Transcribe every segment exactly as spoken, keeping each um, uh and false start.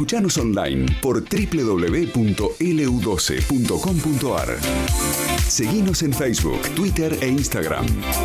Escuchanos online por doble u doble u doble u punto ele u doce punto com punto a r. Seguinos en Facebook, Twitter e Instagram.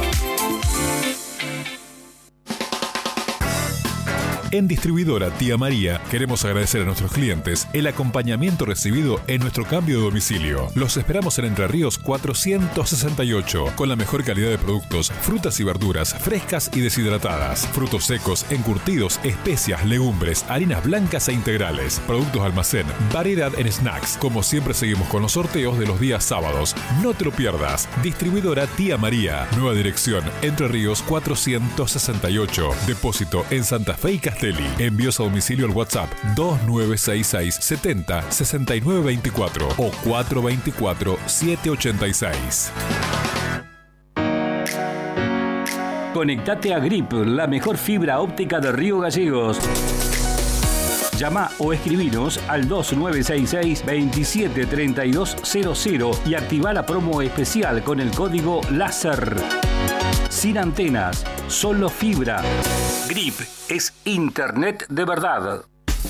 En Distribuidora Tía María queremos agradecer a nuestros clientes el acompañamiento recibido en nuestro cambio de domicilio. Los esperamos en Entre Ríos cuatrocientos sesenta y ocho, con la mejor calidad de productos, frutas y verduras frescas y deshidratadas, frutos secos, encurtidos, especias, legumbres, harinas blancas e integrales, productos almacén, variedad en snacks. Como siempre seguimos con los sorteos de los días sábados. No te lo pierdas. Distribuidora Tía María. Nueva dirección, Entre Ríos cuatrocientos sesenta y ocho. Depósito en Santa Fe y Castelli. Envíos a domicilio al WhatsApp dos nueve seis seis setenta sesenta y nueve veinticuatro o cuatro veinticuatro siete ochenta y seis. Conectate a Grip, la mejor fibra óptica de Río Gallegos. Llama o escribinos al dos nueve seis seis veintisiete treinta y dos cero cero y activa la promo especial con el código láser. Sin antenas, solo fibra. Grip es internet de verdad.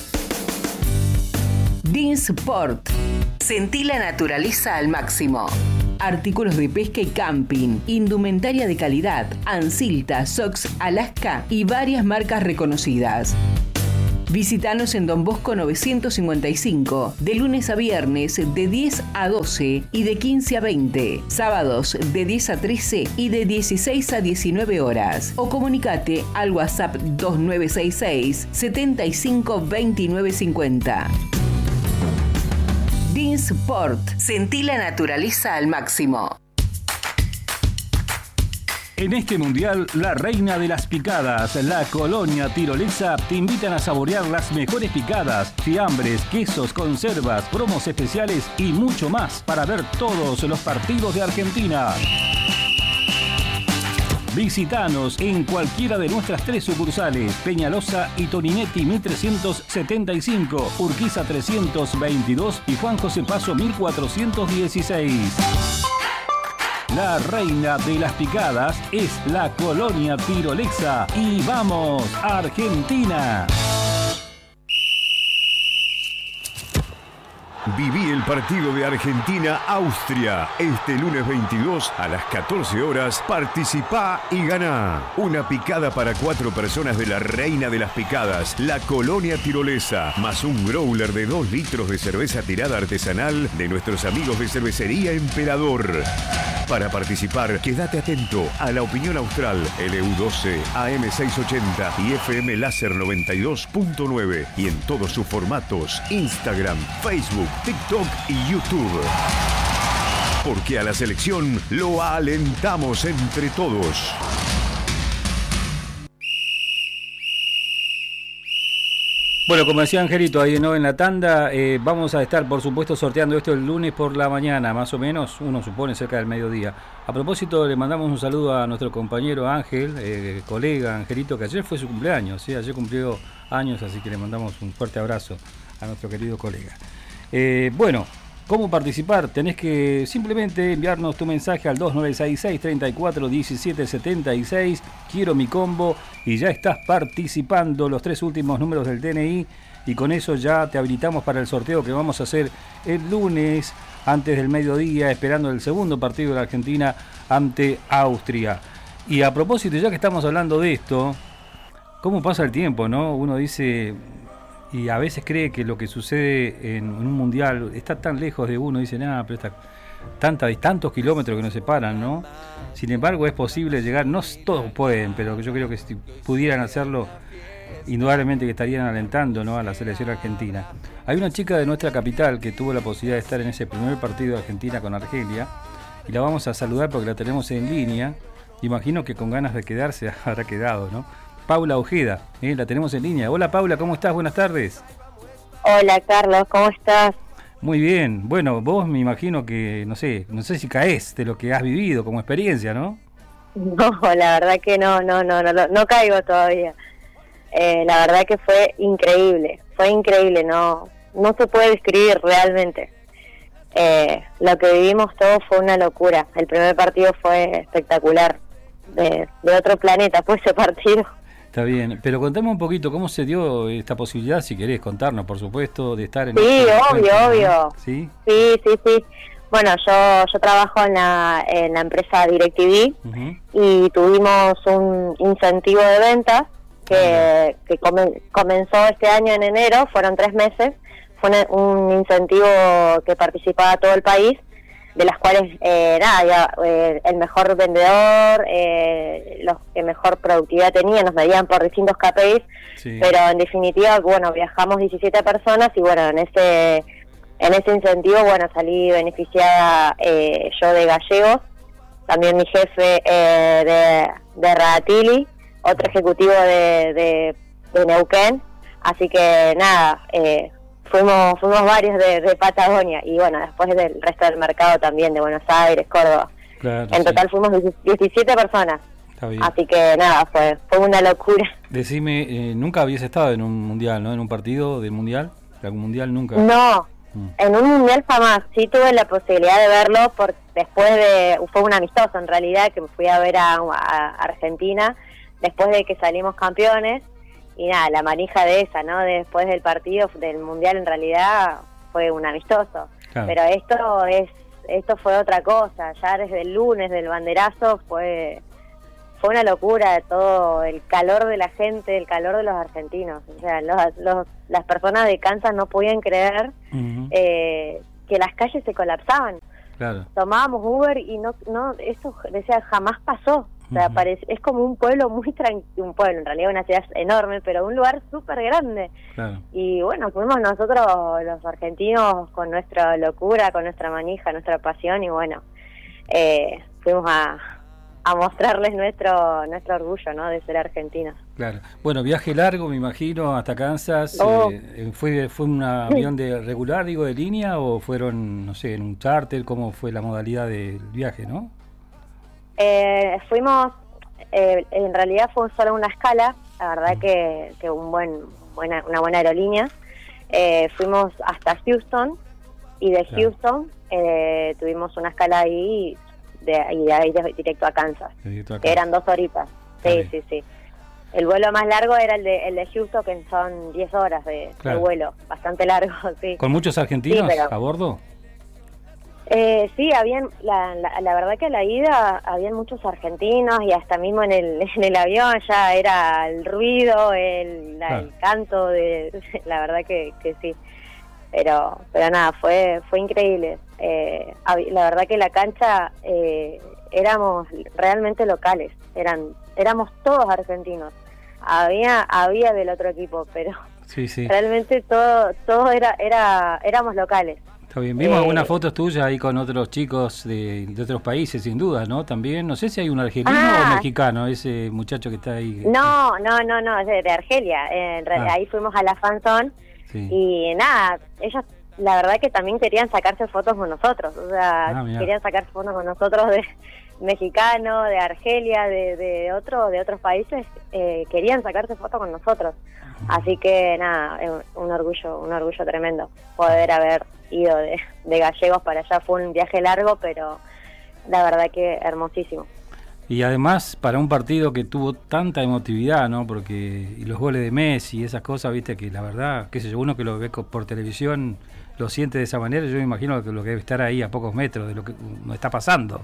Dinsport. Sentí la naturaleza al máximo. Artículos de pesca y camping, indumentaria de calidad, Ansilta, Sox, Alaska y varias marcas reconocidas. Visítanos en Don Bosco novecientos cincuenta y cinco, de lunes a viernes de diez a doce y de quince a veinte, sábados de diez a trece y de dieciséis a diecinueve horas. O comunicate al WhatsApp dos nueve seis seis setenta y cinco veintinueve cincuenta. Dinsport. Sentí la naturaleza al máximo. En este mundial, la reina de las picadas, la Colonia Tirolesa, te invitan a saborear las mejores picadas, fiambres, quesos, conservas, promos especiales y mucho más para ver todos los partidos de Argentina. Visítanos en cualquiera de nuestras tres sucursales: Peñalosa y Toninetti mil trescientos setenta y cinco, Urquiza trescientos veintidós y Juan José Paso mil cuatrocientos dieciséis. La reina de las picadas es la Colonia Tirolesa. ¡Y vamos, Argentina! Viví el partido de Argentina-Austria este lunes veintidós a las catorce horas. Participá y ganá. Una picada para cuatro personas de la reina de las picadas, la Colonia Tirolesa, más un growler de dos litros de cerveza tirada artesanal de nuestros amigos de Cervecería Emperador. Para participar, quédate atento a La Opinión Austral, L U doce, A M seiscientos ochenta y F M Láser noventa y dos punto nueve y en todos sus formatos, Instagram, Facebook, TikTok y YouTube. Porque a la selección lo alentamos entre todos. Bueno, como decía Angelito ahí, ¿no?, en la tanda, eh, vamos a estar, por supuesto, sorteando esto el lunes por la mañana, más o menos, uno supone cerca del mediodía. A propósito, le mandamos un saludo a nuestro compañero Ángel, eh, colega Angelito, que ayer fue su cumpleaños, ¿sí? Ayer cumplió años, así que le mandamos un fuerte abrazo a nuestro querido colega. Eh, bueno, ¿cómo participar? Tenés que simplemente enviarnos tu mensaje al dos nueve seis seis treinta y cuatro diecisiete setenta y seis, quiero mi combo, y ya estás participando, los tres últimos números del D N I, y con eso ya te habilitamos para el sorteo que vamos a hacer el lunes antes del mediodía, esperando el segundo partido de la Argentina ante Austria. Y a propósito, ya que estamos hablando de esto, ¿cómo pasa el tiempo, no? Uno dice, y a veces cree que lo que sucede en un mundial está tan lejos de uno, dice, nada, pero está tanta, tantos kilómetros que nos separan, ¿no? Sin embargo, es posible llegar, no todos pueden, pero yo creo que si pudieran hacerlo, indudablemente que estarían alentando, ¿no?, a la selección argentina. Hay una chica de nuestra capital que tuvo la posibilidad de estar en ese primer partido de Argentina con Argelia, y la vamos a saludar porque la tenemos en línea. Imagino que con ganas de quedarse habrá quedado, ¿no? Paula Ojeda, ¿eh? La tenemos en línea. Hola Paula, ¿cómo estás? Buenas tardes. Hola Carlos, ¿cómo estás? Muy bien. Bueno, vos me imagino que, no sé, no sé si caes de lo que has vivido como experiencia, ¿no? No, la verdad que no, no, no, no, no caigo todavía. Eh, la verdad que fue increíble, fue increíble, no, no se puede describir realmente. Eh, lo que vivimos todos fue una locura. El primer partido fue espectacular, de, de otro planeta fue ese partido. Está bien, pero contame un poquito cómo se dio esta posibilidad, si querés contarnos, por supuesto, de estar en... Sí, este obvio, encuentro, obvio. ¿no? ¿Sí? Sí, sí, sí. Bueno, yo yo trabajo en la, en la empresa DirecTV uh-huh. y tuvimos un incentivo de ventas que, uh-huh. que come, comenzó este año en enero, fueron tres meses, fue un, un incentivo que participaba todo el país, de las cuales, eh, nada, ya, eh, el mejor vendedor, eh, los que mejor productividad tenían, nos medían por distintos K P Is, sí. Pero en definitiva, bueno, viajamos diecisiete personas y bueno, en ese en ese incentivo, bueno, salí beneficiada eh, yo de Gallegos, también mi jefe eh, de, de Radatili, otro ejecutivo de, de, de Neuquén, así que nada, eh, Fuimos fuimos varios de, de Patagonia y bueno, después del resto del mercado también de Buenos Aires, Córdoba. Claro, en total sí. Fuimos diecisiete personas. Está bien. Así que nada, fue fue una locura. Decime, eh, ¿nunca habías estado en un mundial, no? ¿En un partido del mundial? ¿De algún mundial nunca? No, mm. en un mundial jamás. Sí tuve la posibilidad de verlo por, después de... Fue un amistoso en realidad, que me fui a ver a, a Argentina después de que salimos campeones. Y nada, la manija de esa, ¿no? Después del partido del Mundial en realidad fue un amistoso. Claro. Pero esto es esto fue otra cosa. Ya desde el lunes del banderazo fue fue una locura todo el calor de la gente, el calor de los argentinos. O sea, los, los, las personas de Kansas no podían creer uh-huh. eh, que las calles se colapsaban. Claro. Tomábamos Uber y no no eso decía jamás pasó. O sea, parece, es como un pueblo muy tranquilo, un pueblo, en realidad una ciudad enorme, pero un lugar súper grande. Claro. Y bueno, fuimos nosotros los argentinos con nuestra locura, con nuestra manija, nuestra pasión, y bueno, eh, fuimos a, a mostrarles nuestro nuestro orgullo, ¿no?, de ser argentinos. Claro. Bueno, viaje largo, me imagino, hasta Kansas. Oh. Eh, ¿Fue fue un avión de regular, digo, de línea, o fueron, no sé, en un charter? ¿Cómo fue la modalidad del viaje, no? Eh, fuimos, eh, en realidad fue solo una escala, la verdad que, que un buen, buena, una buena aerolínea. Eh, fuimos hasta Houston y de claro. Houston eh, tuvimos una escala ahí de, y de ahí de, directo a Kansas, directo a Kansas, que eran dos horitas. Sí, vale. sí, sí. El vuelo más largo era el de, el de Houston, que son diez horas de, claro. de vuelo, bastante largo, sí. ¿Con muchos argentinos sí, pero... a bordo? Eh, sí, habían la, la, la verdad que a la ida habían muchos argentinos y hasta mismo en el en el avión ya era el ruido, el, la, claro. el canto de la verdad que, que sí, pero pero nada, fue fue increíble. Eh, la verdad que la cancha eh, éramos realmente locales, eran éramos todos argentinos. Había había del otro equipo, pero sí, sí. realmente todo todo era era éramos locales. Está bien, vimos eh, algunas fotos tuyas ahí con otros chicos de, de otros países, sin duda, ¿no? También, no sé si hay un argelino ah, o mexicano, ese muchacho que está ahí. No, no, no, no, es de, de Argelia. Eh, ah. Ahí fuimos a la Fanzone sí. y nada, ellos la verdad que también querían sacarse fotos con nosotros, o sea, ah, querían sacarse fotos con nosotros de mexicano, de Argelia, de, de otro, de otros países, eh, querían sacarse fotos con nosotros. Así que nada, un orgullo, un orgullo tremendo poder haber ido de, de Gallegos para allá. Fue un viaje largo, pero la verdad que hermosísimo. Y además para un partido que tuvo tanta emotividad, ¿no? Porque y los goles de Messi y esas cosas, viste, que la verdad, qué sé yo, uno que lo ve por televisión lo siente de esa manera. Yo me imagino que lo que debe estar ahí a pocos metros de lo que nos está pasando.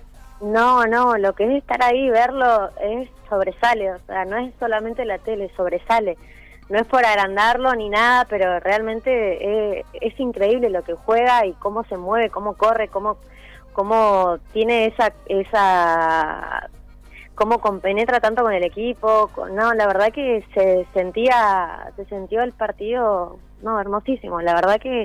No, no, lo que es estar ahí, verlo, es sobresale, o sea, no es solamente la tele, sobresale. No es por agrandarlo ni nada, pero realmente es, es increíble lo que juega y cómo se mueve, cómo corre, cómo cómo tiene esa esa cómo compenetra tanto con el equipo. No, la verdad que se sentía se sintió el partido, no, hermosísimo. La verdad que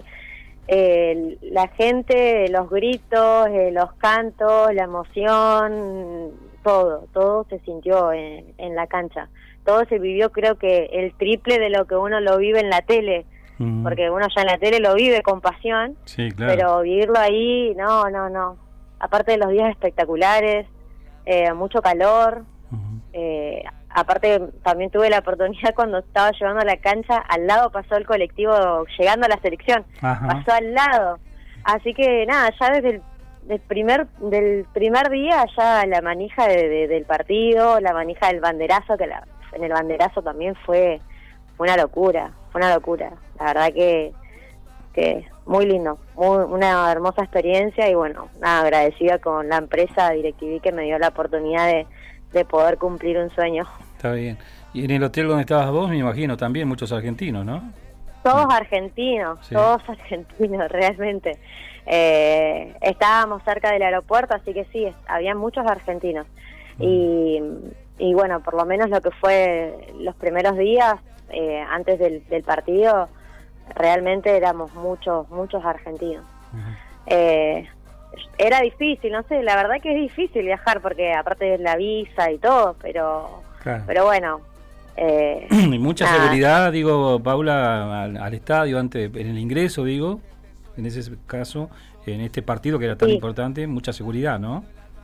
eh, la gente, los gritos, eh, los cantos, la emoción, todo, todo se sintió en, en la cancha. Todo se vivió, creo que el triple de lo que uno lo vive en la tele, uh-huh. porque uno ya en la tele lo vive con pasión, sí, claro. pero vivirlo ahí, no, no, no. Aparte de los días espectaculares, eh, mucho calor, uh-huh. eh, aparte también tuve la oportunidad cuando estaba llevando a la cancha, al lado pasó el colectivo llegando a la selección, uh-huh. pasó al lado, así que nada, ya desde el del primer del primer día ya la manija de, de, del partido, la manija del banderazo, que la, en el banderazo también fue, fue una locura, fue una locura. La verdad que, que muy lindo, muy, una hermosa experiencia y bueno, nada, agradecida con la empresa DirecTV que me dio la oportunidad de, de poder cumplir un sueño. Está bien. Y en el hotel donde estabas vos, me imagino, también muchos argentinos, ¿no? Todos argentinos, sí. todos argentinos, realmente. Eh, estábamos cerca del aeropuerto, así que sí, había muchos argentinos. Mm. Y, y bueno, por lo menos lo que fue los primeros días, eh, antes del, del partido, realmente éramos muchos, muchos argentinos. Uh-huh. Eh, era difícil, no sé, la verdad que es difícil viajar, porque aparte de la visa y todo, pero, claro. pero bueno... Eh, y mucha nada. Seguridad, digo, Paula, al, al estadio, antes en el ingreso, digo, en ese caso, en este partido que era tan sí. importante, mucha seguridad, ¿no?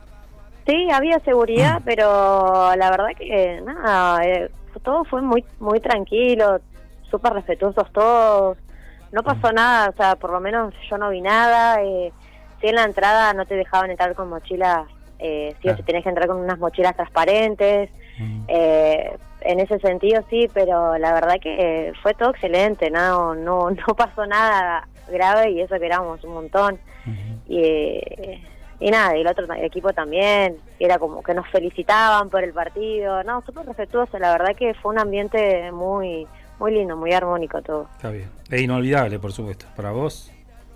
Sí, había seguridad, pero la verdad que nada, eh, todo fue muy muy tranquilo, súper respetuosos todos, no pasó mm. nada, o sea, por lo menos yo no vi nada, eh, sí en la entrada no te dejaban entrar con mochilas, eh, sí claro. o sí tenés que entrar con unas mochilas transparentes, mm. eh, en ese sentido sí, pero la verdad que eh, fue todo excelente, no no no pasó nada grave y eso que éramos un montón. Uh-huh. y, eh, y nada, y el otro equipo también, era como que nos felicitaban por el partido, no, súper respetuoso, la verdad que fue un ambiente muy muy lindo, muy armónico todo. Está bien, e inolvidable por supuesto, para vos.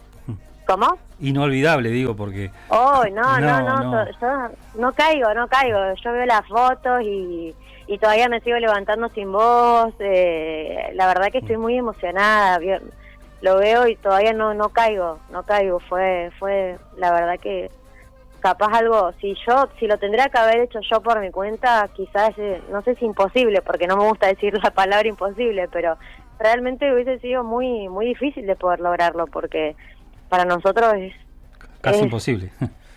¿Cómo? Inolvidable, digo, porque... Oh, no, no, no, no, no. Yo no caigo, no caigo. Yo veo las fotos y, y todavía me sigo levantando sin voz. Eh, la verdad que estoy muy emocionada. Lo veo y todavía no no caigo, no caigo. Fue, fue la verdad que capaz algo... Si yo, si lo tendría que haber hecho yo por mi cuenta, quizás, eh, no sé si imposible, porque no me gusta decir la palabra imposible, pero realmente hubiese sido muy, muy difícil de poder lograrlo, porque... Para nosotros es... Casi es, imposible.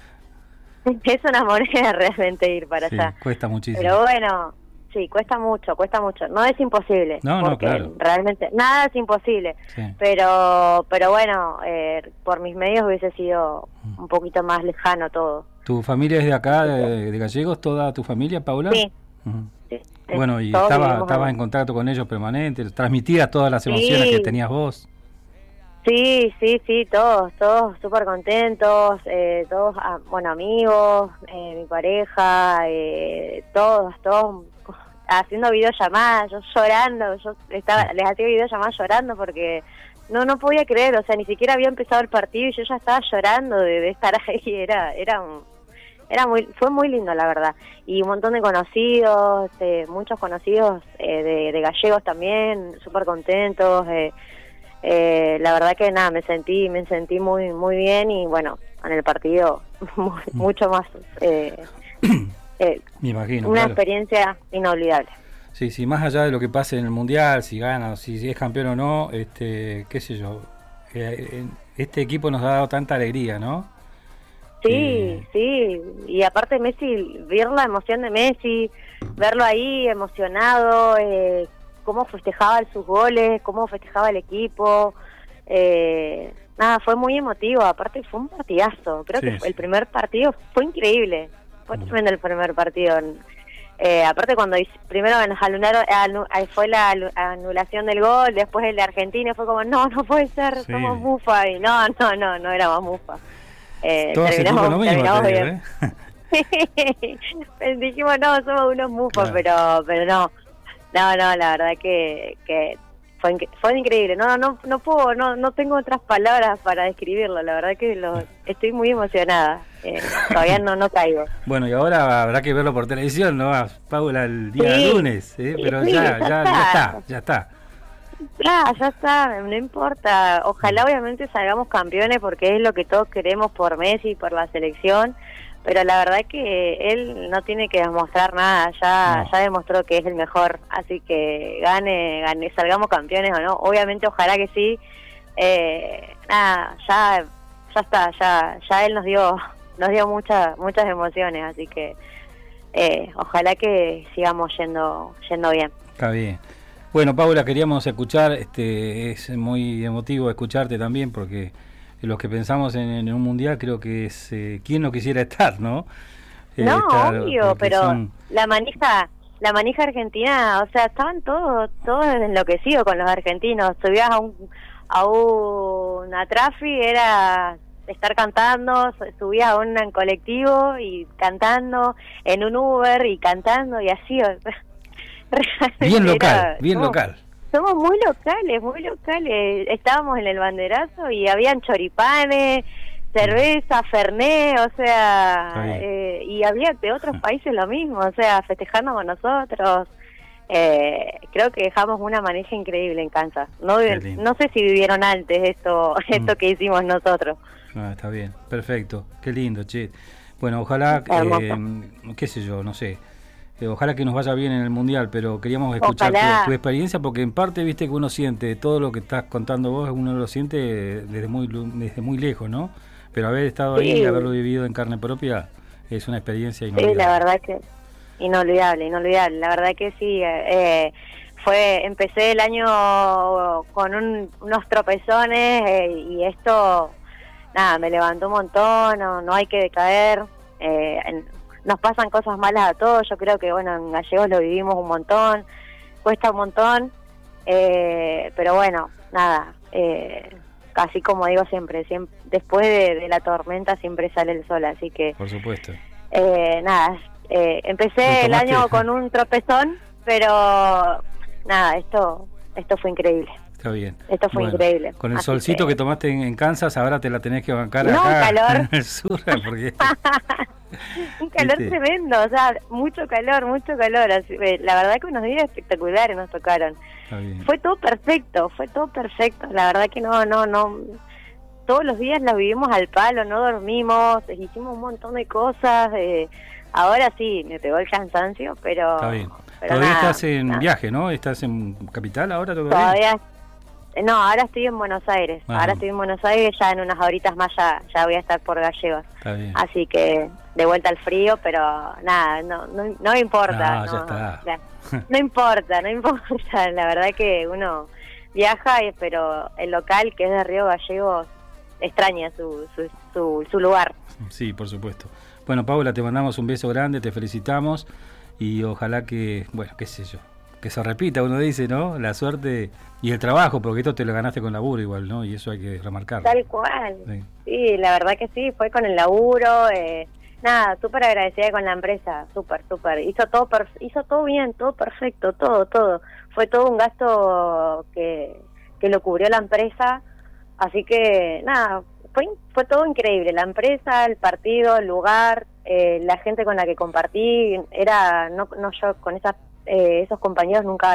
Es una moneda realmente ir para sí, allá. Cuesta muchísimo. Pero bueno, sí, cuesta mucho, cuesta mucho. No es imposible. No, no, claro. Realmente, nada es imposible. Sí. Pero pero bueno, eh, por mis medios hubiese sido un poquito más lejano todo. ¿Tu familia es de acá, de, de Gallegos, toda tu familia, Paula? Sí. Uh-huh. sí bueno, y estaba, estabas en contacto con ellos permanente, transmitías todas las emociones sí. que tenías vos. Sí, sí, sí, todos, todos súper contentos, eh, todos, ah, bueno, amigos, eh, mi pareja, eh, todos, todos haciendo videollamadas, yo llorando, yo estaba, les hacía videollamadas llorando porque no no podía creer, o sea, ni siquiera había empezado el partido y yo ya estaba llorando de, de estar ahí, era era un, era muy fue muy lindo la verdad, y un montón de conocidos, eh, muchos conocidos eh, de, de gallegos también, súper contentos, eh, Eh, la verdad que nada, me sentí me sentí muy muy bien y bueno, en el partido muy, mucho más eh, eh, me imagino, una claro. experiencia inolvidable. Sí, sí, más allá de lo que pase en el mundial, si gana, si es campeón o no, este, qué sé yo, eh, este equipo nos ha dado tanta alegría, ¿no? Sí, eh, sí, y aparte Messi, ver la emoción de Messi, verlo ahí emocionado, eh, cómo festejaba sus goles, cómo festejaba el equipo, eh, nada, fue muy emotivo, aparte fue un partidazo, creo sí, que sí. el primer partido fue increíble, fue mm. tremendo el primer partido, eh, aparte cuando primero nos anularon, anu, fue la anulación del gol, después el de Argentina, fue como, no, no puede ser, sí. somos mufa, y no, no, no, no éramos mufa. Eh, Todos terminamos, lo mismo, terminamos te digo, bien. ¿eh? Dijimos, no, somos unos mufas, claro. pero pero no. No, no, la verdad que, que fue fue increíble. No, no, no puedo, no, no tengo otras palabras para describirlo. La verdad que lo, estoy muy emocionada. Eh, todavía no, no caigo. Bueno, y ahora habrá que verlo por televisión, ¿no? Paula, el día sí, lunes, ¿eh? Pero sí, ya, ya, ya, ya está, ya está. Ya, ya está, no importa. Ojalá obviamente salgamos campeones porque es lo que todos queremos por Messi, por la selección. Pero la verdad que él no tiene que demostrar nada, ya no. ya demostró que es el mejor, así que gane, gane, salgamos campeones o no, obviamente ojalá que sí, eh, nada, ya ya está, ya ya él nos dio nos dio muchas muchas emociones, así que eh, ojalá que sigamos yendo yendo bien. Está bien. Bueno, Paula, queríamos escuchar, este es muy emotivo escucharte también porque los que pensamos en, en un mundial creo que es eh, quién no quisiera estar, ¿no? Eh, no, estar, obvio, pero son... la manija la manija argentina, o sea, estaban todos todos enloquecidos con los argentinos. Subías a un a una trafi, era estar cantando, subías a un colectivo y cantando, en un Uber y cantando y así. Bien local, era, bien somos, local. Somos muy locales, muy locales. Estábamos en el banderazo y habían choripanes, cerveza, fernet, o sea, eh, y había de otros países lo mismo, o sea, festejando con nosotros. Eh, creo que dejamos una manija increíble en Kansas. No, no sé si vivieron antes esto, esto mm. que hicimos nosotros. Ah, está bien, perfecto, qué lindo, che. Bueno, ojalá, eh, qué sé yo, no sé, eh, ojalá que nos vaya bien en el Mundial, pero queríamos escuchar tu, tu experiencia, porque en parte, viste, que uno siente, todo lo que estás contando vos, uno lo siente desde muy, desde muy lejos, ¿no? Pero haber estado sí. ahí y haberlo vivido en carne propia es una experiencia inolvidable. Sí, la verdad que inolvidable, inolvidable. La verdad que sí. Eh, fue, empecé el año con un, unos tropezones eh, y esto, nada, me levantó un montón. No, no hay que decaer. Eh, en, nos pasan cosas malas a todos. Yo creo que, bueno, en Gallegos lo vivimos un montón. Cuesta un montón. Eh, pero bueno, nada. Eh, Así como digo siempre, siempre después de, de la tormenta siempre sale el sol, así que... Por supuesto. Eh, nada, eh, empecé el año con un tropezón, pero nada, esto esto fue increíble. Está bien. Esto fue bueno, increíble. Con el así solcito que... que tomaste en, en Kansas, ahora te la tenés que bancar no, acá calor. en el sur, porque... un calor ¿Viste? Tremendo, o sea, mucho calor, mucho calor. Así, la verdad que unos días espectaculares nos tocaron. Fue todo perfecto, fue todo perfecto. La verdad que no, no, no. Todos los días la vivimos al palo, no dormimos, hicimos un montón de cosas. Eh, ahora sí, me pegó el cansancio, pero. Está bien. Pero todavía nada, estás en nada. viaje, ¿no? ¿Estás en Capital ahora todavía? Todavía. No, ahora estoy en Buenos Aires. Ah. Ahora estoy en Buenos Aires, ya en unas horitas más ya, ya voy a estar por Gallegos. Está bien. Así que de vuelta al frío, pero nada, no no, no importa. No, no, ya está. Ya, no importa, no importa. La verdad que uno viaja, pero el local, que es de Río Gallegos, extraña su, su, su, su lugar. Sí, por supuesto. Bueno, Paula, te mandamos un beso grande, te felicitamos y ojalá que, bueno, qué sé yo, que se repita, uno dice, ¿no? La suerte y el trabajo, porque esto te lo ganaste con laburo igual, ¿no? Y eso hay que remarcarlo. Tal cual. Sí, sí, la verdad que sí, fue con el laburo, eh, nada, súper agradecida con la empresa, súper, súper. Hizo todo perf- hizo todo bien, todo perfecto, todo, todo. Fue todo un gasto que, que lo cubrió la empresa, así que, nada, fue fue todo increíble. La empresa, el partido, el lugar, eh, la gente con la que compartí, era, no, no yo, con esas, eh, esos compañeros nunca